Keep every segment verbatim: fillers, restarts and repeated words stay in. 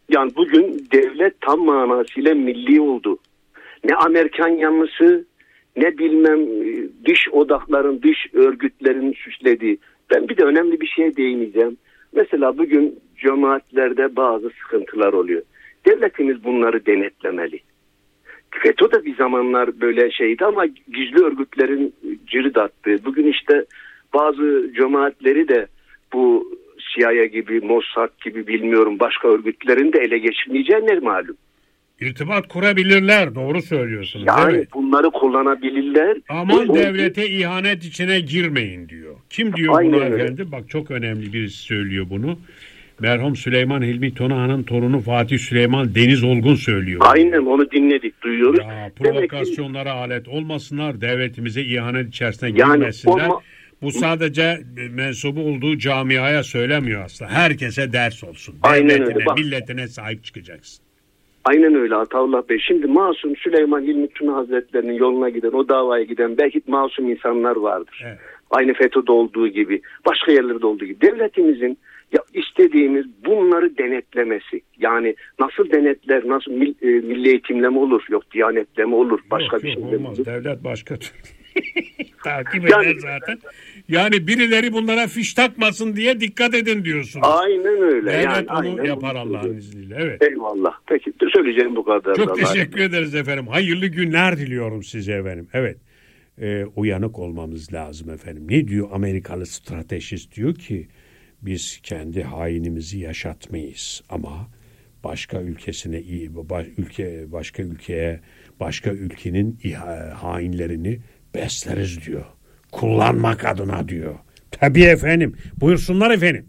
Yani bugün devlet tam manasıyla milli oldu. Ne Amerikan yanlısı, ne bilmem dış odakların, dış örgütlerin süslediği. Ben bir de önemli bir şeye değineceğim. Mesela bugün cemaatlerde bazı sıkıntılar oluyor. Devletimiz bunları denetlemeli. FETÖ de bir zamanlar böyle şeydi ama gizli örgütlerin cirit attığı. Bugün işte bazı cemaatleri de bu C I A gibi, Mossad gibi bilmiyorum başka örgütlerin de ele geçirmeyeceğini malum. İrtibat kurabilirler, doğru söylüyorsunuz. Yani evet. Bunları kullanabilirler. Aman o, devlete ihanet içine girmeyin diyor. Kim diyor Aynen bunu öyle. efendim? Bak çok önemli birisi söylüyor bunu. Merhum Süleyman Hilmi Tonahan'ın torunu Fatih Süleyman Deniz Olgun söylüyor. Aynen onu dinledik, duyuyoruz. Ya, provokasyonlara ki, alet olmasınlar, devletimize ihanet içerisine yani girmesinler. Olma, Bu sadece mensubu olduğu camiaya söylemiyor aslında. Herkese ders olsun. Aynen Devletine, öyle. Bak, milletine sahip çıkacaksın. Aynen öyle Ataullah Bey. Şimdi masum Süleyman Hilmi Tuna Hazretleri'nin yoluna giden, o davaya giden belki masum insanlar vardır. Evet. Aynı FETÖ'de olduğu gibi, başka yerlerde olduğu gibi. Devletimizin ya istediğimiz bunları denetlemesi. Yani nasıl denetler, nasıl mil, e, milli eğitimle mi olur, yok diyanetle mi olur, başka yok, bir şey yok, mi olmaz. olur? Devlet başka takip yani, eder zaten. Yani birileri bunlara fiş takmasın diye dikkat edin diyorsunuz. Aynen öyle. Devlet yani, onu aynen yapar Allah'ın izniyle. Evet. Eyvallah. Peki söyleyeceğim bu kadar. Çok teşekkür var. ederiz efendim. Hayırlı günler diliyorum size efendim. Evet. Ee, uyanık olmamız lazım efendim. Ne diyor Amerikalı stratejist? Diyor ki biz kendi hainimizi yaşatmayız ama başka ülkesine ülke başka ülkeye başka ülkenin hainlerini besleriz diyor. Kullanmak adına diyor. Tabii efendim. Buyursunlar efendim.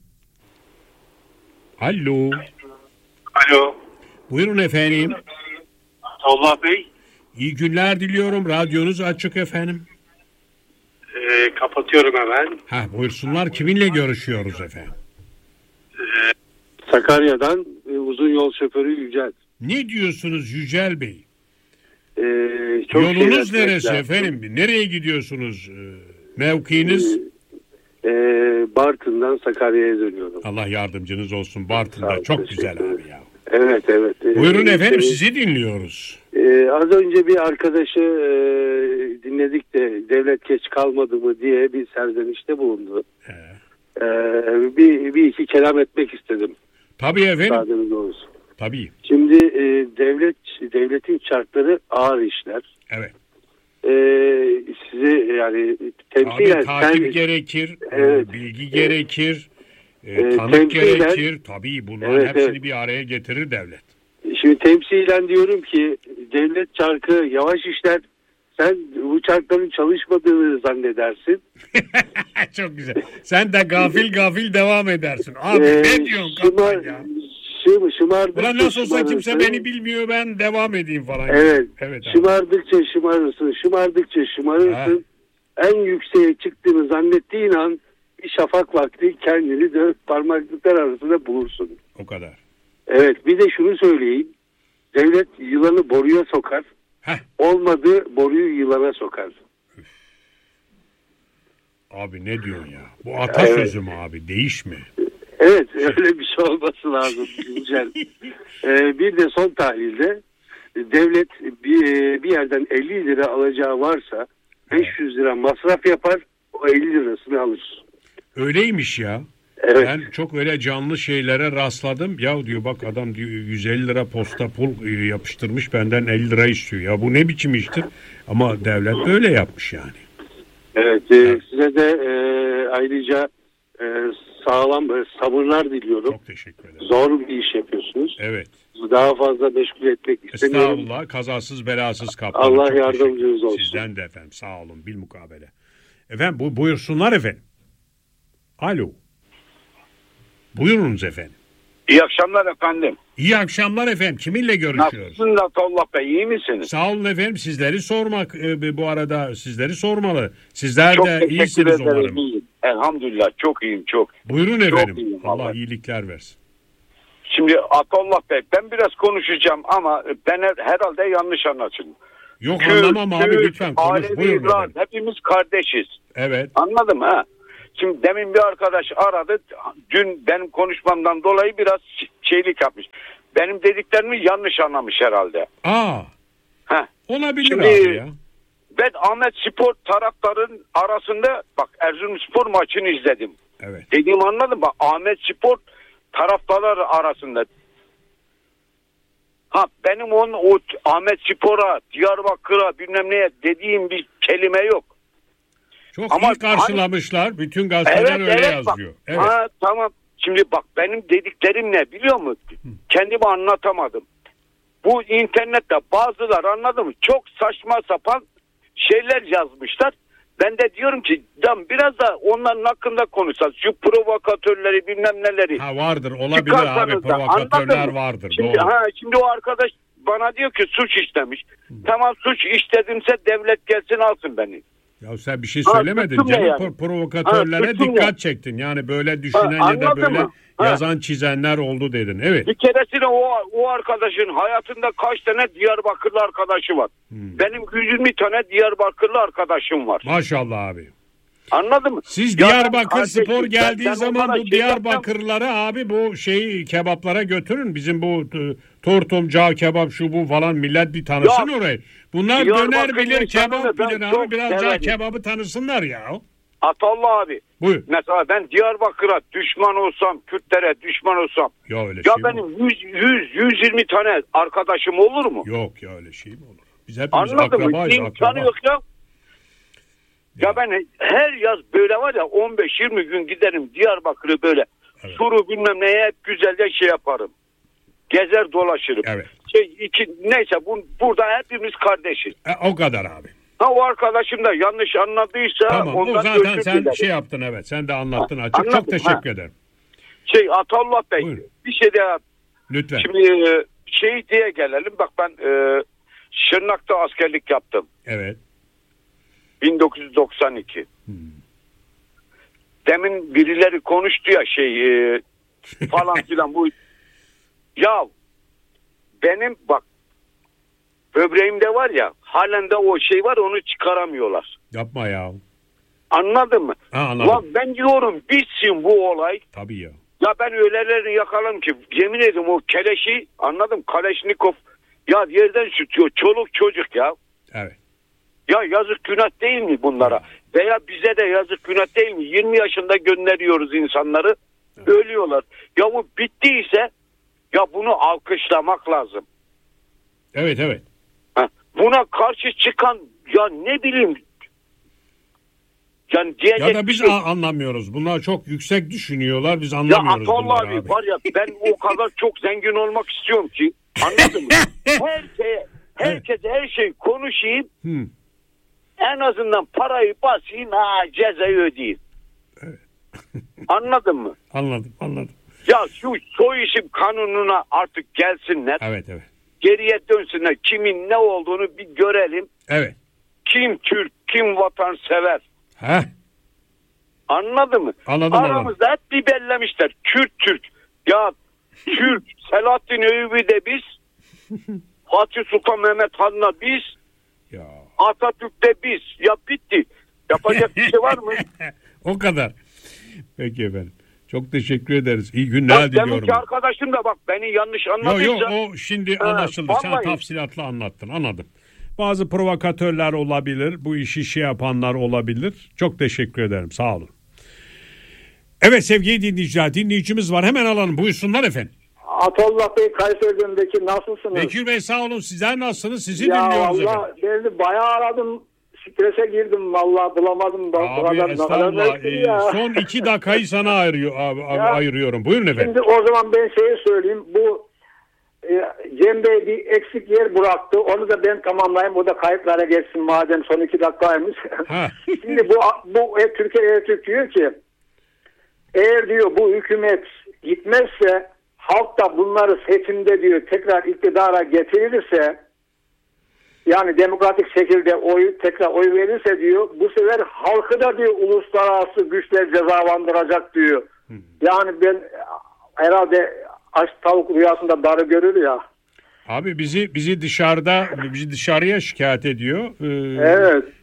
Alo. Alo. Buyurun efendim. Allah Bey. İyi günler diliyorum. Radyonuz açık efendim. Ee, kapatıyorum hemen. Ha, buyursunlar. Kiminle görüşüyoruz efendim? Ee, Sakarya'dan e, uzun yol şoförü Yücel. Ne diyorsunuz Yücel Bey? Ee, çok Yolunuz neresi efendim? Nereye gidiyorsunuz? Mevkiiniz? Ee, Bartın'dan Sakarya'ya dönüyorum. Allah yardımcınız olsun. Bartın'da çok güzel abi ya. Evet evet. Buyurun ee, efendim işte, sizi dinliyoruz. E, az önce bir arkadaşı e, dinledik de devlet geç kalmadı mı diye bir serzenişte bulundu. He. E, bir, bir iki kelam etmek istedim. Tabii efendim. Sadece olsun. Tabii. Şimdi e, devlet devletin çarkları ağır işler. Evet. E, sizi yani temsilen Abi, takip sen, gerekir, evet, bilgi evet, gerekir, e, tanık temsilen, gerekir. Tabii bunların evet, hepsini evet. bir araya getirir devlet. Şimdi temsilen diyorum ki devlet çarkı yavaş işler. Sen bu çarkların çalışmadığını zannedersin. Çok güzel. Sen de gafil gafil devam edersin. Abi ee, ne diyorsun şımar, ya? Şım, şımardıkça Ulan nasıl olsa şımarırsın. kimse beni bilmiyor, ben devam edeyim falan. Evet. Evet şımardıkça şımarırsın. Şımardıkça şımarırsın. Ha. En yükseğe çıktığını zannettiğin an bir şafak vakti kendini dört parmaklıklar arasında bulursun. O kadar. Evet. Bir de şunu söyleyeyim. Devlet yılanı boruya sokar. Heh. Olmadı boruyu yılana sokar. Üf. Abi ne diyorsun ya? Bu atasözü mü evet. abi? Değişme. Evet öyle bir şey olması lazım. Güncel. ee, bir de son tahlilde devlet bir, bir yerden elli lira alacağı varsa beş yüz lira masraf yapar, o elli lirasını alır. Öyleymiş ya. Evet. Ben çok öyle canlı şeylere rastladım. Ya diyor bak adam diyor yüz elli lira posta pul yapıştırmış, benden elli lira istiyor. Ya bu ne biçim iştir? Ama devlet böyle yapmış yani. Evet. E, evet. Size de e, ayrıca e, sağlam e, sabırlar diliyorum. Çok teşekkür ederim. Zor bir iş yapıyorsunuz. Evet. Daha fazla meşgul etmek istemiyorum. Estağfurullah. Kazasız belasız kaptan. Allah çok yardımcınız olsun. Sizden de efendim. Sağ olun. Bilmukabele. Efendim bu, buyursunlar efendim. Alo. Buyurunuz efendim. İyi akşamlar efendim. İyi akşamlar efendim. Kiminle görüşüyoruz? Nasılsınız Allah Bey, iyi misiniz? Sağ olun efendim. Sizleri sormak e, bu arada sizleri sormalı. Sizler çok de iyisiniz umarım. İyiyim. Elhamdülillah çok iyiyim çok. Buyurun çok efendim. iyiyim, Allah vallahi. iyilikler versin. Şimdi Atollah Bey, ben biraz konuşacağım ama ben herhalde yanlış anlaşıldım. Yok Kürt, anlamam abi, Kürt, lütfen konuş. Alevi, Buyurun İran, efendim. hepimiz kardeşiz. Evet. Anladım ha. Şimdi demin bir arkadaş aradı. Dün benim konuşmamdan dolayı biraz şeylik yapmış. benim dediklerimi yanlış anlamış herhalde. Aa. Heh. Olabilir Şimdi, abi ya. Ben Ahmet Spor taraftarın arasında bak Erzurumspor maçını izledim. Evet. Dediğimi anladın mı? Ahmet Spor taraftarlar arasında. Ha benim onun o Ahmet Spor'a, Diyarbakır'a bilmem neye dediğim bir kelime yok. Çok Ama iyi karşılamışlar. Hani, bütün gazeteler evet, öyle evet, yazıyor. Bak, evet. Ha, tamam. Şimdi bak benim dediklerim ne biliyor musun? Hı. Kendimi anlatamadım. Bu internette bazıları anladın mı? Çok saçma sapan şeyler yazmışlar. Ben de diyorum ki biraz da onların hakkında konuşacağız. Şu provokatörleri bilmem neleri. Ha vardır olabilir abi provokatörler vardır. Şimdi, doğru. ha, şimdi o arkadaş bana diyor ki suç işlemiş. Hı. Tamam suç işledimse devlet gelsin alsın beni. Ya sen bir şey söylemedin ha, canım yani. Provokatörlere ha, dikkat ya. çektin. Yani böyle düşünen ha, ya da böyle mı? yazan çizenler oldu dedin. Evet. Bir keresinde o, o arkadaşın hayatında kaç tane Diyarbakırlı arkadaşı var. Hmm. Benim yüz yirmi tane Diyarbakırlı arkadaşım var. Maşallah abi. Anladın mı? Siz ya Diyarbakır Spor geldiği ben, zaman ben bu Diyarbakırları yapacağım. Abi bu şeyi kebaplara götürün. Bizim bu tortum, cağ kebap şu bu falan millet bir tanısın ya, orayı. Bunlar döner bilir, kebap bilir abi. Biraz cağ kebabı tanısınlar ya. Atallah abi. Buyur. Mesela ben Diyarbakır'a düşman olsam, Kürtlere düşman olsam. Ya öyle ya şey benim yüz, yüz, yüz yirmi tane arkadaşım olur mu? Yok ya öyle şey mi olur? Biz hepimiz Anladın akrabayız. mı? İmkanı yok ya. Ya. ya ben her yaz böyle var ya on beş yirmi gün giderim Diyarbakır'ı böyle. Evet. Suru bilmem neye hep güzelce şey yaparım. Gezer dolaşırım. Evet. Şey, iki, neyse bu, burada hepimiz kardeşiz. E, o kadar abi. Ha o arkadaşım da yanlış anladıysa tamam, ondan zaten sen ederim. şey yaptın evet. Sen de anlattın ha, açık. Anladım, Çok teşekkür ha. ederim. Şey Atallah Bey Buyurun. bir şey daha. Lütfen. Şimdi şey diye gelelim. Bak ben e, Şırnak'ta askerlik yaptım. Evet. bin dokuz yüz doksan iki. Hmm. Demin birileri konuştu ya şey e, falan filan bu. Ya benim bak böbreğimde var ya halen de o şey var onu çıkaramıyorlar. Yapma ya. Anladın mı? Ha, anladım. Lan ben diyorum bitsin bu olay. Tabii ya. Ya ben öylelerini yakalarım ki yemin ederim o keleşi anladım Kaleşnikov ya yerden sürtüyor çoluk çocuk ya. Evet. Ya yazık günah değil mi bunlara? Evet. Veya bize de yazık günah değil mi? yirmi yaşında gönderiyoruz insanları. Evet. Ölüyorlar. Ya bu bittiyse ya bunu alkışlamak lazım. Evet evet. Ha, buna karşı çıkan ya ne bileyim yani ya da biz şey... anlamıyoruz. Bunlar çok yüksek düşünüyorlar. Biz anlamıyoruz ya bunları abi. abi. Var ya ben o kadar çok zengin olmak istiyorum ki anladın mı? Herkese, herkese her şey konuşayım. Hmm. En azından parayı basayım ha cezayı ödeyeyim. Evet. Anladın mı? Anladım anladım. Ya şu soy isim kanununa artık gelsinler. Evet evet. Geriye dönsünler. Kimin ne olduğunu bir görelim. Evet. Kim Türk, kim vatansever. Heh. Anladın mı? Anladım. Aramızda hep bir bellemişler. Kürt Türk. Ya Türk Selahattin Eyyubi de biz. Fatih Sultan Mehmet Han'la biz. Ya. Atatürk de biz. Ya bitti. Yapacak bir şey var mı? O kadar. Peki efendim. Çok teşekkür ederiz. İyi günler bak, diliyorum. Deminki arkadaşım da bak beni yanlış anladıysa. Yok yok o şimdi ha, anlaşıldı. Vallahi. Sen tafsilatlı anlattın. Anladım. Bazı provokatörler olabilir. Bu işi şey yapanlar olabilir. Çok teşekkür ederim. Sağ olun. Evet sevgili dinleyiciler. Dinleyicimiz var. Hemen alalım. Buyursunlar efendim. Atollah Bey Kayseri'deki nasılsınız? Bekir Bey sağ olun. Sizler nasılsınız? Sizi ya dinliyoruz Allah, efendim. Ben bayağı aradım. Strese girdim vallahi bulamadım. Da, abi kadar, estağfurullah. Ee, son iki dakikayı sana ayırıyor, abi, ya, ayırıyorum. Buyurun efendim. Şimdi o zaman ben şeyi söyleyeyim. Bu e, Cem Bey bir eksik yer bıraktı. Onu da ben tamamlayayım. O da kayıtlara geçsin madem son iki dakikaymış. Şimdi bu, bu e, Türkiye Eğitim diyor ki eğer diyor bu hükümet gitmezse halk da bunları seçimde diyor tekrar iktidara getirirse yani demokratik şekilde oy tekrar oy verirse diyor bu sefer halkı da diyor uluslararası güçler cezalandıracak diyor. Hı. Yani ben herhalde aç tavuk rüyasında darı görür ya. Abi bizi bizi dışarıda bizi dışarıya şikayet ediyor. Ee, evet.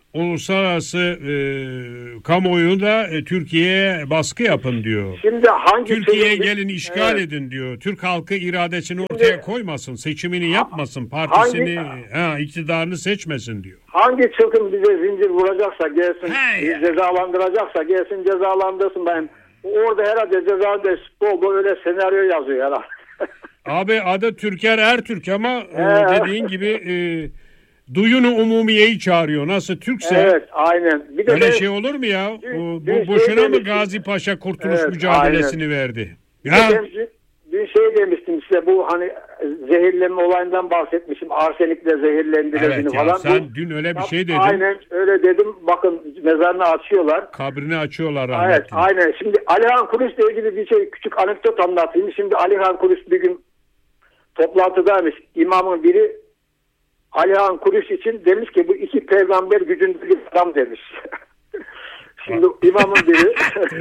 uluslararası e, kamuoyu da e, Türkiye'ye baskı yapın diyor. Şimdi hangi Türkiye'ye seçim... gelin işgal evet. edin diyor. Türk halkı iradesini ortaya Şimdi, koymasın, seçimini yapmasın, partisini, hangi, ha, iktidarını seçmesin diyor. Hangi çılgın bize zincir vuracaksa gelsin, cezalandıracaksa gelsin cezalandırsın. Ben orada herhalde cezalı bol bol öyle senaryo yazıyor herhalde. Abi adı Türker Ertürk ama e, dediğin gibi e, duyunu umumiyeyi çağırıyor. Nasıl Türkse. Evet aynen. Bir de öyle ben, şey olur mu ya? Bu, dün bu boşuna şey mı Gazi Paşa kurtuluş evet, mücadelesini aynen. verdi? Ya. Ben, dün şey demiştim size bu hani zehirlenme olayından bahsetmişim. Arsenikle zehirlendirildiğini evet ya, falan. Sen bu, dün öyle bir şey dedin. Aynen öyle dedim. Bakın mezarını açıyorlar. Kabrini açıyorlar rahmetli. Evet aynen. Şimdi Alihan Kuruç'la ilgili bir şey küçük anekdot anlatayım. Şimdi Alihan Kuruç bir gün toplantıdaymış. İmamın biri Alihan Kuruç için demiş ki bu iki peygamber gücünde bir adam demiş. Şimdi imamın biri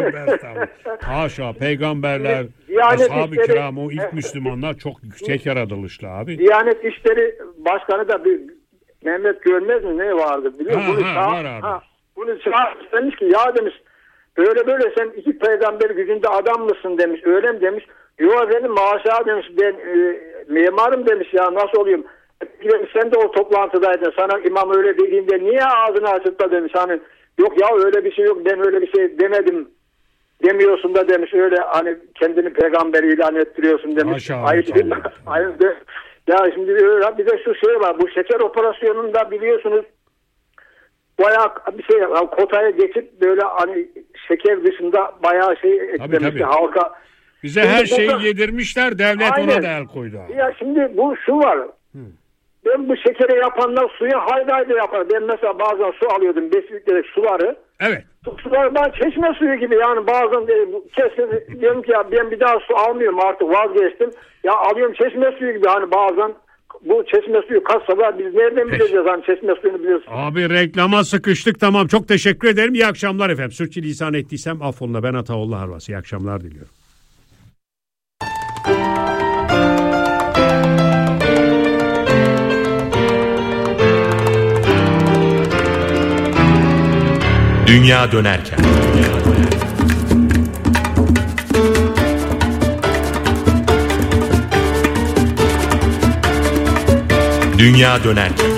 haşa peygamberler Diyanet ashab-ı işleri, kiram o ilk Müslümanlar çok yüksek yaratılışlı abi. Diyanet İşleri Başkanı da bir Mehmet Görmez mi ne vardı biliyor musun? Bunu ha, çağır, var abi. Ha, bunu çağır demiş ki ya demiş böyle böyle sen iki peygamber gücünde adam mısın demiş öyle mi demiş. Yok benim maaşa demiş ben e, mimarım demiş ya nasıl olayım. Sen de o toplantıdaydın sana imam öyle dediğinde niye ağzını açıp da demiş hani yok ya öyle bir şey yok ben öyle bir şey demedim demiyorsun da demiş öyle hani kendini peygamber ilan ettiriyorsun demiş. Ayıp değil mi? Ya şimdi bir de şu şey var bu şeker operasyonunda biliyorsunuz bayağı bir şey kotaya geçip böyle hani şeker dışında bayağı şey eklemişti halka. Bize şimdi her şeyi burada, yedirmişler devlet aynen. Ona da el koydu. Ya şimdi bu şu var. Hı. Ben bu şekeri yapanlar suya haydi haydi yapar. Ben mesela bazen su alıyordum besinlikleri suları. Evet. Sular ben çeşme suyu gibi yani bazen kesin diyorum ki ya ben bir daha su almıyorum artık vazgeçtim. Ya alıyorum çeşme suyu gibi hani bazen bu çeşme suyu kasaba biz nereden Peki. bileceğiz hani çeşme suyunu biliyorsun. Abi reklama sıkıştık tamam çok teşekkür ederim. İyi akşamlar efendim. Sürçülisan ettiysem affola ben Ataoğlu Harvası. İyi akşamlar diliyorum. Dünya dönerken. Dünya dönerken.